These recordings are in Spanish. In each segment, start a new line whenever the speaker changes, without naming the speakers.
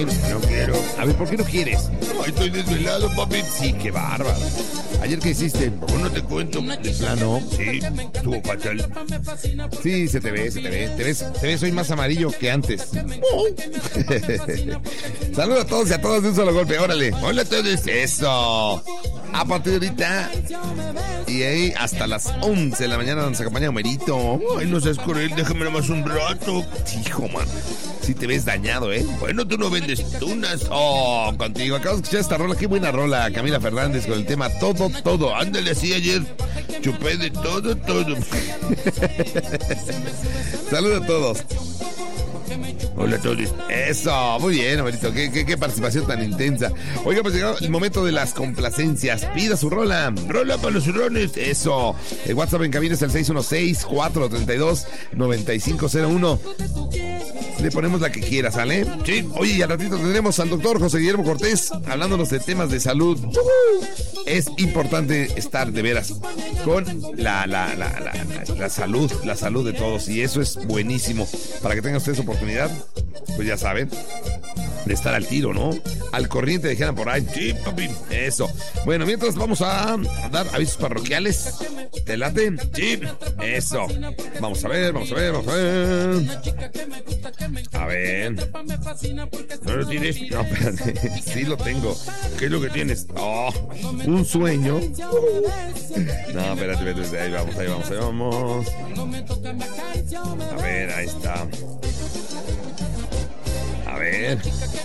qué?
No quiero.
A ver, ¿por qué no quieres?
No, estoy desvelado, papi.
Sí, qué bárbaro. ¿Ayer qué hiciste?
Pues no te cuento.
De plano.
Sí, estuvo fatal.
Sí, se te ve. Te ves hoy más amarillo que antes. Saludos a todos y a todas de un solo golpe. Órale.
Hola a todos.
Eso. A partir de ahorita y ahí hasta las 11 de la mañana nos acompaña Homerito.
Ay, no seas cruel, déjame nada más un rato.
Hijo, man. Sí te ves dañado, ¿eh?
Bueno, tú no vendes tunas.
Oh, contigo. Acabas de escuchar esta rola. Qué buena rola, Camila Fernández, con el tema Todo.
Ándale, así ayer chupé de todo.
Saludos a todos.
Hola a todos.
Eso, muy bien, Homerito. Qué participación tan intensa. Oiga, pues llegó el momento de las complacencias. Pida su rola.
Rola para los hurrones.
Eso. El WhatsApp en cabina es el 616-432-9501. Le ponemos la que quiera, ¿sale?
Sí.
Oye, y al ratito tendremos al doctor José Guillermo Cortés hablándonos de temas de salud. Es importante estar de veras con la salud de todos, y eso es buenísimo. Para que tengan ustedes oportunidad, pues ya saben, de estar al tiro, ¿no? Al corriente, dijeran por ahí.
Sí, papi.
Eso. Bueno, mientras vamos a dar avisos parroquiales. ¿Te late?
Sí.
Eso. Vamos a ver. A ver.
¿No lo tienes?
No, espérate. Sí lo tengo.
¿Qué es lo que tienes?
Oh, un sueño. No, espérate. Ahí vamos. A ver, ahí está. A ver.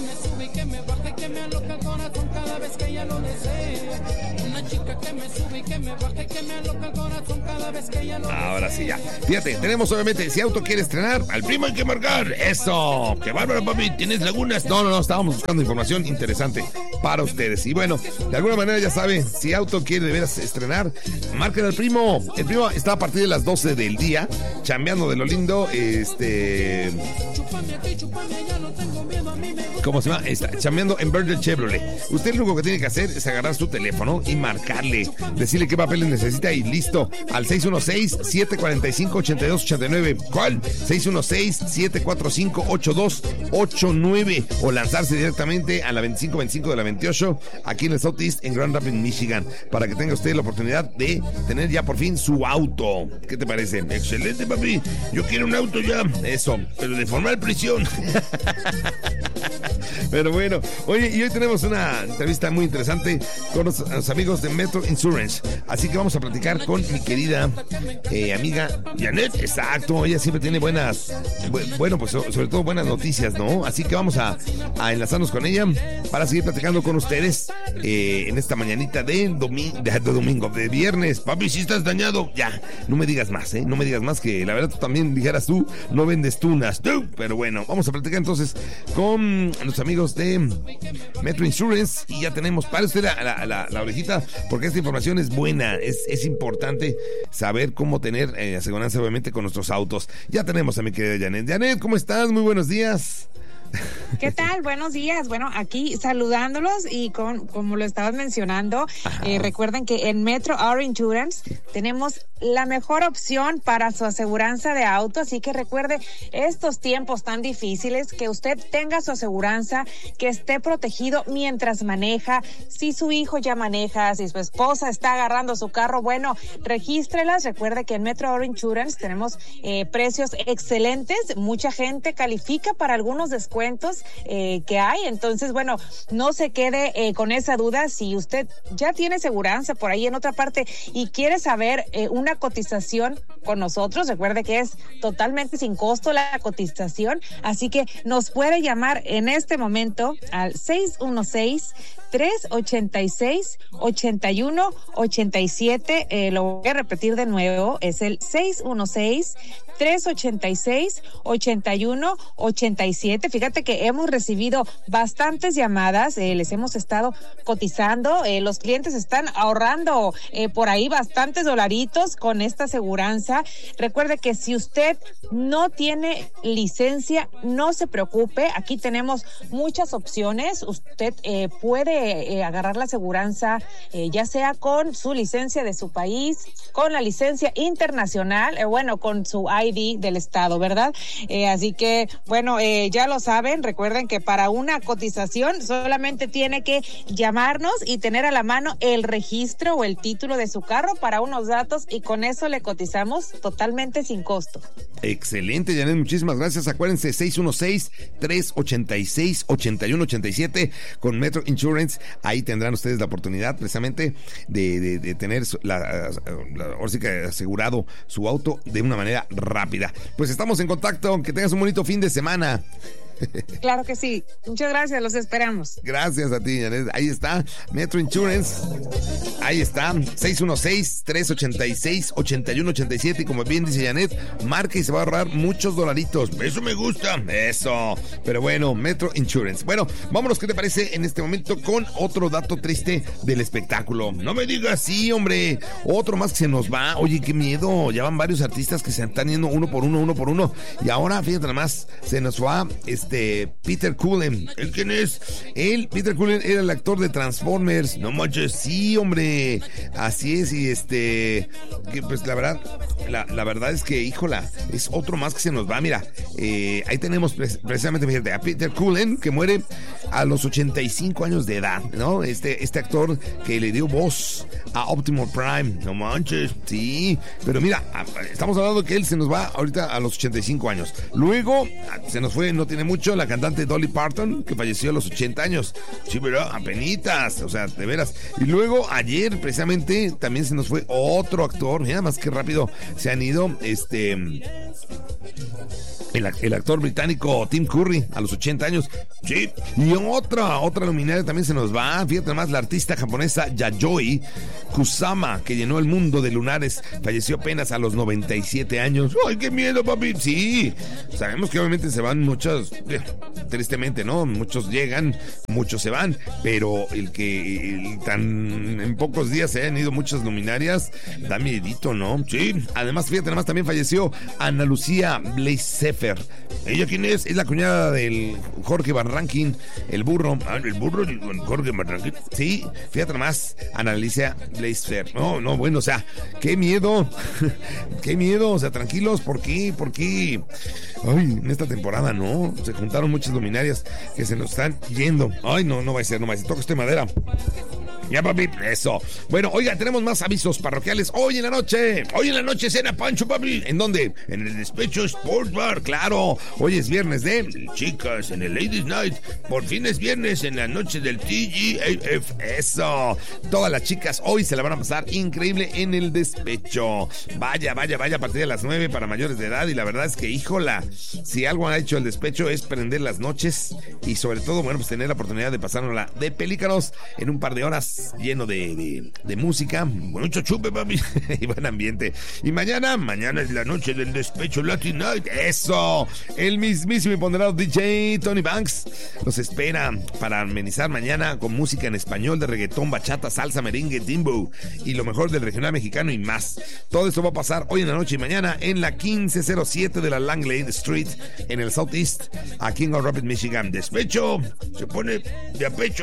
Ahora sí, ya. Fíjate, tenemos obviamente, si auto quiere estrenar,
Al primo hay que marcar.
eso.
Qué bárbaro, papi. ¿Tienes lagunas?
No, estábamos buscando información interesante para ustedes. Y bueno, de alguna manera ya saben, si auto quiere de veras estrenar, marquen al primo. El primo está a partir de las 12 del día, chambeando de lo lindo, ¿cómo se llama? Está chambeando en Verde Chevrolet. Usted lo único que tiene que hacer es agarrar su teléfono y marcarle, decirle qué papeles necesita y listo. Al 616-745-8289.
¿Cuál?
616-745-8289. O lanzarse directamente a la 2525 de la 28, aquí en el Southeast, en Grand Rapids, Michigan, para que tenga usted la oportunidad de tener ya por fin su auto. ¿Qué te parece?
Excelente, papi. Yo quiero un auto ya.
Eso.
Pero de formal prisión.
Pero bueno, oye, y hoy tenemos una entrevista muy interesante con los amigos de Metro Insurance. Así que vamos a platicar con mi querida amiga Janet. Exacto, ella siempre tiene buenas, bueno, pues sobre todo buenas noticias, ¿no? Así que vamos a enlazarnos con ella para seguir platicando con ustedes en esta mañanita de domingo, de viernes.
Papi, si estás dañado,
ya, no me digas más, no me digas más, que la verdad tú también dijeras tú, no vendes tunas. Pero bueno, vamos a platicar entonces con los amigos de Metro Insurance y ya tenemos para usted la orejita, porque esta información es buena, es importante saber cómo tener aseguranza obviamente con nuestros autos. Ya tenemos a mi querida Janet. Janet, ¿cómo estás? Muy buenos días.
¿Qué tal? Buenos días. Bueno, aquí saludándolos y como lo estabas mencionando, recuerden que en Metro Auto Insurance tenemos la mejor opción para su aseguranza de auto, así que recuerde estos tiempos tan difíciles, que usted tenga su aseguranza, que esté protegido mientras maneja. Si su hijo ya maneja, si su esposa está agarrando su carro, bueno, regístrelas. Recuerde que en Metro Auto Insurance tenemos precios excelentes. Mucha gente califica para algunos descuentos que hay, entonces bueno, no se quede con esa duda. Si usted ya tiene aseguranza por ahí en otra parte y quiere saber una cotización con nosotros, recuerde que es totalmente sin costo la cotización, así que nos puede llamar en este momento al 616-386-8187. Lo voy a repetir de nuevo, es el 616-386-8187. Fíjate que hemos recibido bastantes llamadas, les hemos estado cotizando, los clientes están ahorrando por ahí bastantes dolaritos con esta aseguranza. Recuerde que si usted no tiene licencia, no se preocupe, aquí tenemos muchas opciones. Usted puede puede agarrar la aseguranza, ya sea con su licencia de su país, con la licencia internacional, con su ID del estado, ¿verdad? Así que, ya lo saben, recuerden que para una cotización solamente tiene que llamarnos y tener a la mano el registro o el título de su carro para unos datos, y con eso le cotizamos totalmente sin costo.
Excelente, Janet, muchísimas gracias. Acuérdense, 616-386-8187 con Metro Insurance. Ahí tendrán ustedes la oportunidad precisamente de tener ahora sí que asegurado su auto de una manera rápida. Pues estamos en contacto, que tengas un bonito fin de semana.
Claro que sí. Muchas gracias, los esperamos.
Gracias a ti, Janet. Ahí está, Metro Insurance. Ahí está, 616-386-8187. Y como bien dice Janet, marca y se va a ahorrar muchos dolaritos.
Eso me gusta.
Eso. Pero bueno, Metro Insurance. Bueno, vámonos, ¿qué te parece en este momento con otro dato triste del espectáculo?
No me digas,
sí, hombre. Otro más que se nos va. Oye, qué miedo. Ya van varios artistas que se están yendo uno por uno. Y ahora, fíjate nada más, se nos va Peter Cullen.
¿El quién es?
Peter Cullen era el actor de Transformers.
No manches.
Sí, hombre. Así es. Y que pues la verdad es que, híjola, es otro más que se nos va. Mira, ahí tenemos precisamente, fíjate, a Peter Cullen, que muere a los 85 años de edad, ¿no? Este actor que le dio voz a Optimus Prime.
No manches.
Sí, pero mira, estamos hablando que él se nos va ahorita a los 85 años. Luego se nos fue, no tiene mucho, la cantante Dolly Parton, que falleció a los 80 años.
Sí, pero apenitas,
o sea, de veras. Y luego ayer precisamente también se nos fue otro actor. Mira más que rápido se han ido. El actor británico Tim Curry a los 80 años.
Sí.
Y otra luminaria también se nos va. Fíjate más, la artista japonesa Yayoi Kusama, que llenó el mundo de lunares, falleció apenas a los 97 años.
¡Ay, qué miedo, papi!
Sí, sabemos que obviamente se van muchos, tristemente, ¿no? Muchos llegan, muchos se van, pero tan en pocos días se hayan ido muchas luminarias, da miedito, ¿no?
Sí.
Además, fíjate nada más, también falleció Ana Lucía Blaise-Pfeffer.
¿Ella quién es?
Es la cuñada del Jorge Van Rankin, el burro.
¿El burro de Jorge Van Rankin?
Sí, fíjate nada más, Ana Lucía Blaise-Pfeffer. No, bueno, o sea, qué miedo. Qué miedo, o sea, tranquilos, ¿por qué? Ay, en esta temporada, ¿no? Se juntaron muchas luminarias que se nos están yendo. Ay, no va a ser, toca este madera. Ya, papi, eso. Bueno, oiga, tenemos más avisos parroquiales hoy en la noche.
Hoy en la noche cena Pancho, papi.
¿En dónde?
En el Despecho Sports Bar.
Claro, hoy es viernes de
chicas, en el Ladies Night. Por fin es viernes en la noche del TGAF.
Eso. Todas las chicas hoy se la van a pasar increíble en el Despecho. Vaya, a partir de las 9 para mayores de edad. Y la verdad es que, híjola, si algo ha hecho el Despecho es prender las noches y sobre todo, bueno, pues tener la oportunidad de pasárnosla de pelícanos en un par de horas, lleno de música,
mucho chupe, papi,
y buen ambiente. Y mañana es la noche del Despecho Latin Night. Eso, el mismísimo y ponderado DJ Tony Banks los espera para amenizar mañana con música en español de reggaetón, bachata, salsa, merengue, timbo y lo mejor del regional mexicano y más. Todo esto va a pasar hoy en la noche y mañana en la 1507 de la Langley Street en el Southeast, aquí en Grand Rapids, Michigan.
Despecho se pone de a pecho.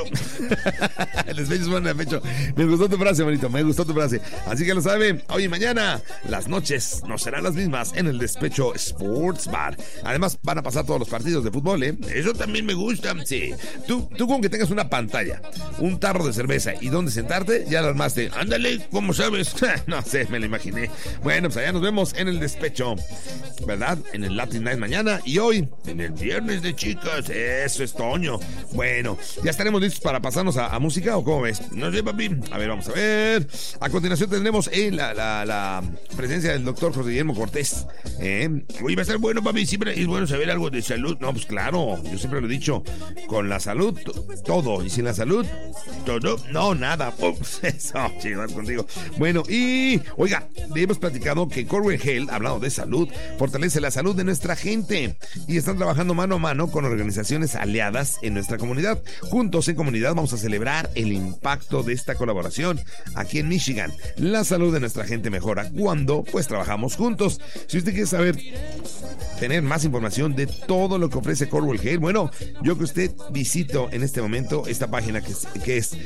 El despecho se pone de a pecho. Me gustó tu frase, bonito, me gustó tu frase. Así que lo saben, hoy y mañana las noches no serán las mismas en el Despecho Sports Bar. Además van a pasar todos los partidos de fútbol, ¿eh?
Eso también me gusta.
Sí, tú con que tengas una pantalla, un tarro de cerveza y donde sentarte, ya lo armaste.
Ándale, ¿cómo sabes?
No sé, me lo imaginé. Bueno, pues allá nos vemos en el Despecho, ¿verdad? En el Latin Night mañana y hoy
en el viernes de chicas.
Eso es Toño. Bueno, ¿ya estaremos listos para pasarnos a música o cómo ves?
No sé, papi.
A ver, vamos a ver. A continuación tendremos la presencia del doctor José Guillermo Cortés.
Oye, va a estar bueno, papi. Siempre es bueno saber algo de salud.
No, pues claro, yo siempre lo he dicho. Con la salud, todo. Y sin la salud,
todo.
No, nada. Eso, chivas contigo. Bueno, y oiga, hemos platicado que Corwin Hale, hablando de salud, fortalece la salud de nuestra gente y están trabajando mano a mano con organizaciones aliadas en nuestra comunidad. Juntos en comunidad vamos a celebrar el impacto producto de esta colaboración aquí en Michigan. La salud de nuestra gente mejora cuando pues trabajamos juntos. Si usted quiere saber, tener más información de todo lo que ofrece Corewell Health, bueno, yo que usted visito en este momento esta página que es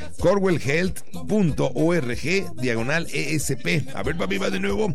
corewellhealth.org/ESP.
A ver, papi, va de nuevo.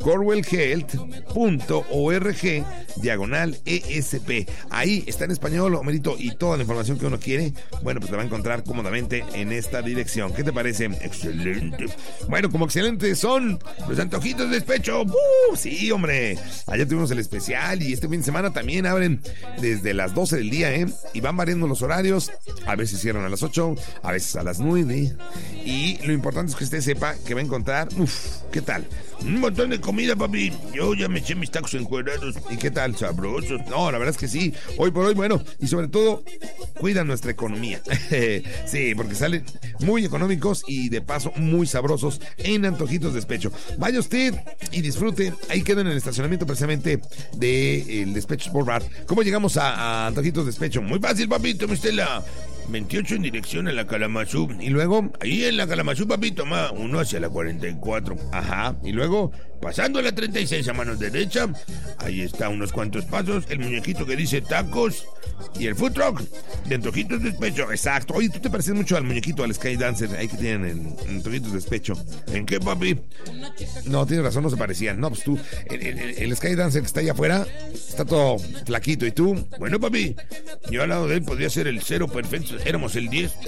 corewellhealth.org/ESP. Ahí está en español, Homerito, y toda la información que uno quiere, bueno, pues la va a encontrar cómodamente en esta dirección. ¿Qué te parece?
Excelente.
Bueno, como excelentes son los antojitos de despecho. Sí, hombre. Ayer tuvimos el especial y este fin de semana también abren desde las 12 del día, y van variando los horarios. A veces cierran a las 8, a veces a las 9. Y lo importante es que usted sepa que va a encontrar, ¿qué tal?
Un montón de comida, papi. Yo ya me eché mis tacos encuadrados.
¿Y qué tal?
Sabrosos.
No, la verdad es que sí. Hoy por hoy, bueno, y sobre todo, cuidan nuestra economía. Sí, porque salen muy económicos y de paso muy sabrosos en antojitos de despecho. Vaya usted y disfrute. Ahí queda en el estacionamiento precisamente del Despecho Sport Bar. ¿Cómo llegamos a antojitos de despecho?
Muy fácil, papi. Tome usted la 28 en dirección a la Kalamazoo.
Y luego,
ahí en la Kalamazoo, papi, toma uno hacia la 44.
Ajá. Y luego,
pasando a la 36 a mano derecha, ahí está unos cuantos pasos, el muñequito que dice tacos y el food truck de antojitos de despecho.
Exacto. Oye, tú te pareces mucho al muñequito, al Sky Dancer, ahí que tienen en antojitos de despecho.
¿En qué, papi?
No, tienes razón, no se parecían. No, pues tú, el Sky Dancer que está allá afuera, está todo flaquito. ¿Y tú?
Bueno, papi, yo al lado de él podría ser el 0 perfecto. Éramos el 10.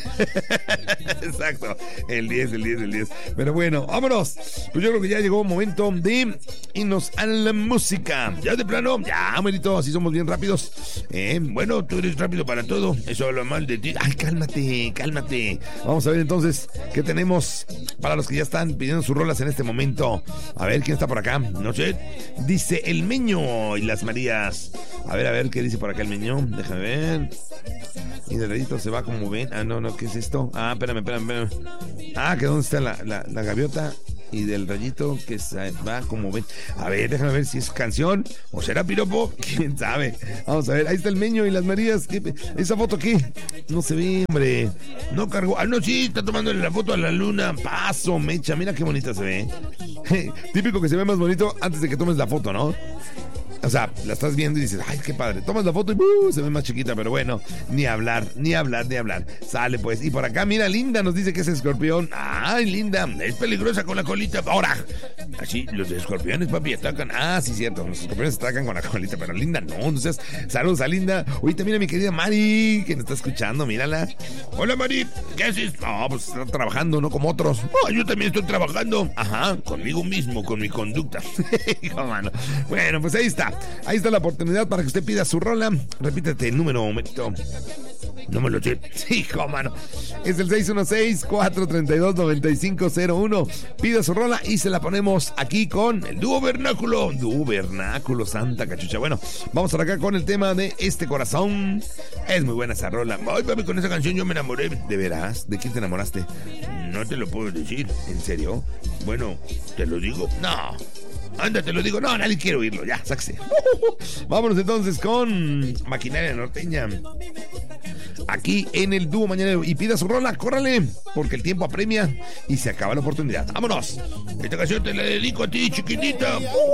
Exacto, el 10. Pero bueno, vámonos. Pues yo creo que ya llegó un momento de irnos a la música.
¿Ya de plano?
Ya, Amelito, así somos bien rápidos.
Bueno, tú eres rápido para todo. Eso habla mal de ti.
Ay, cálmate. Vamos a ver entonces qué tenemos para los que ya están pidiendo sus rolas en este momento. A ver, ¿quién está por acá?
No sé.
Dice el Meño y las Marías. A ver, ¿qué dice por acá el Meño? Déjame ver. Y de dedito se va como ven. Ah, no, ¿qué es esto? Ah, espérame. Ah, que dónde está la gaviota. Y del rayito que se va como ven. A ver, déjame ver si es canción o será piropo. ¿Quién sabe? Vamos a ver, ahí está el Meño y las Marías. ¿Esa foto qué? No se ve, hombre.
No cargó. Ah, no, sí, está tomándole la foto a la luna.
Paso, mecha, mira qué bonita se ve. Típico que se ve más bonito antes de que tomes la foto, ¿no? O sea, la estás viendo y dices, ay, qué padre. Tomas la foto y se ve más chiquita, pero bueno, ni hablar. Sale pues. Y por acá, mira, Linda nos dice que es escorpión. Ay, Linda,
es peligrosa con la colita. Ahora,
así, los escorpiones, papi, atacan. Ah, sí, cierto, los escorpiones atacan con la colita, pero Linda no. Entonces, saludos a Linda. Ahorita mira mi querida Mari, que nos está escuchando, mírala.
Hola, Mari, ¿qué haces?
No, pues está trabajando, no como otros.
Oh, yo también estoy trabajando.
Ajá,
conmigo mismo, con mi conducta.
Hijo, mano. Bueno, pues ahí está la oportunidad para que usted pida su rola. Repítete el número, Merito.
No me lo sé.
Hijo, mano. Es el 616-432-9501. Pida su rola y se la ponemos aquí con el Dúo Vernáculo. Santa cachucha. Bueno, vamos ahora acá con el tema de Este Corazón. Es muy buena esa rola.
Ay, papi, con esa canción yo me enamoré.
¿De veras? ¿De quién te enamoraste?
No te lo puedo decir.
¿En serio?
Bueno, ¿te lo digo?
No.
Anda, te lo digo.
No, nadie quiere oírlo. Ya, sáquese. Vámonos entonces con Maquinaria Norteña. Aquí en el Dúo Mañanero. Y pida su rola, córrale, porque el tiempo apremia y se acaba la oportunidad. ¡Vámonos!
Esta canción te la dedico a ti, chiquitita.